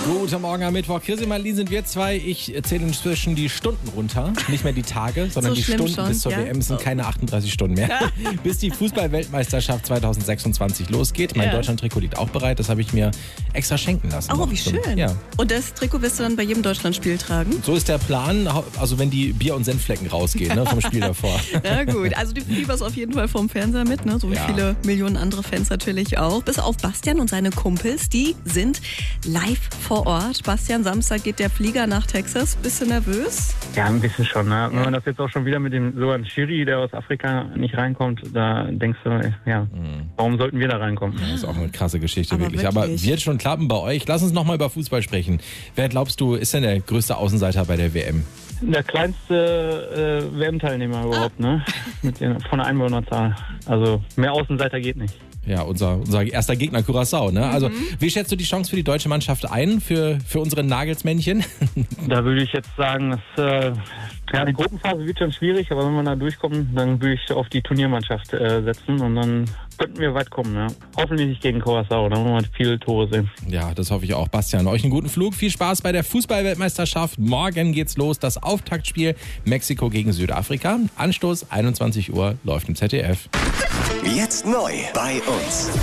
Guten Morgen am Mittwoch. Chris und Marlene sind wir zwei. Ich zähle inzwischen die Stunden runter. Nicht mehr die Tage, sondern So die schlimm Stunden schon, bis zur ja? WM. Es sind keine 38 Stunden mehr. Bis die Fußball-Weltmeisterschaft 2026 losgeht. Mein Ja. Deutschland-Trikot liegt auch bereit. Das habe ich mir extra schenken lassen. Oh, noch. wie schön. Ja. Und das Trikot wirst du dann bei jedem Deutschlandspiel tragen? So ist der Plan, also wenn die Bier- und Senfflecken rausgehen, ne, vom Spiel davor. Ja gut, also du fieberst auf jeden Fall vorm Fernseher mit, ne? So wie Ja. viele Millionen andere Fans natürlich auch. Bis auf Bastian und seine Kumpels, die sind live vor Ort. Bastian, Samstag geht der Flieger nach Texas. Bist du nervös? Ja, ein bisschen schon. Ne? Wenn man das jetzt auch schon wieder mit dem Sohan Shiri, der aus Afrika nicht reinkommt, da denkst du, ja, warum sollten wir da reinkommen? Das ist auch eine krasse Geschichte, Aber wirklich. Aber wirklich. wird schon klappen bei euch. Lass uns noch mal über Fußball sprechen. Wer glaubst du, ist denn der größte Außenseiter bei der WM? Der kleinste WM-Teilnehmer überhaupt, ne? Von der Einwohnerzahl. Also mehr Außenseiter geht nicht. Ja, unser erster Gegner Curaçao, ne? Also, wie schätzt du die Chance für die deutsche Mannschaft ein, für unsere Nagelsmännchen? Da würde ich jetzt sagen, dass die Gruppenphase wird schon schwierig, aber wenn wir da durchkommen, dann würde ich auf die Turniermannschaft setzen und dann könnten wir weit kommen, ja. Hoffentlich nicht gegen Curaçao, da wollen wir viele Tore sehen. Ja, das hoffe ich auch. Bastian, euch einen guten Flug. Viel Spaß bei der Fußball-Weltmeisterschaft. Morgen geht's los. Das Auftaktspiel Mexiko gegen Südafrika. Anstoß 21 Uhr läuft im ZDF. Jetzt neu bei uns.